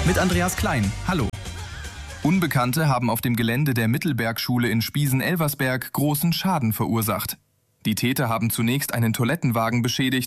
Mit Andreas Klein. Hallo. Unbekannte haben auf dem Gelände der Mittelbergschule in Spiesen-Elversberg großen Schaden verursacht. Die Täter haben zunächst einen Toilettenwagen beschädigt